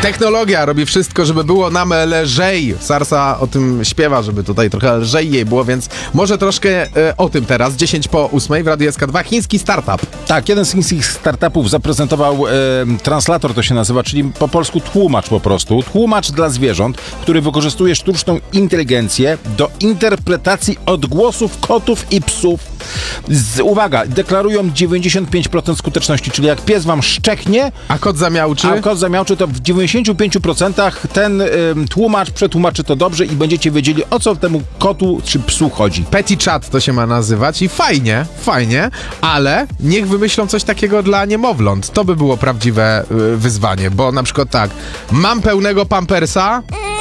Technologia robi wszystko, żeby było nam lżej. Sarsa o tym śpiewa, żeby tutaj trochę lżej jej było, więc może troszkę o tym teraz. 10:08 w Radiu SK2. Chiński startup. Tak, jeden z chińskich startupów zaprezentował translator, to się nazywa, czyli po polsku tłumacz po prostu. Tłumacz dla zwierząt, który wykorzystuje sztuczną inteligencję do interpretacji odgłosów kotów i psów. Uwaga, deklarują 95% skuteczności, czyli jak pies wam szczeknie, A kot zamiałczy? to w 95% ten tłumacz przetłumaczy to dobrze i będziecie wiedzieli, o co temu kotu czy psu chodzi. Petty Chat to się ma nazywać i fajnie, ale niech wymyślą coś takiego dla niemowląt. To by było prawdziwe wyzwanie, bo na przykład tak, mam pełnego pampersa,